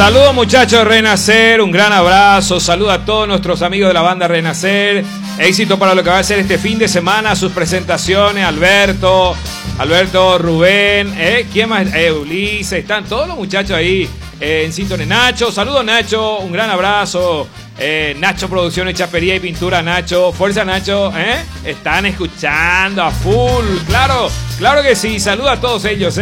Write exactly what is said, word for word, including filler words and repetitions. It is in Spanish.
Saludos muchachos de Renacer, un gran abrazo, saludos a todos nuestros amigos de la banda Renacer, éxito para lo que va a ser este fin de semana, sus presentaciones, Alberto, Alberto, Rubén, ¿eh? ¿Quién más? Eh, Ulises, están todos los muchachos ahí eh, en sintonía. Nacho, saludos Nacho, un gran abrazo, eh, Nacho Producciones, Chapería y Pintura, Nacho, fuerza Nacho, ¿eh? Están escuchando a full, claro, claro que sí, saludos a todos ellos, ¿eh?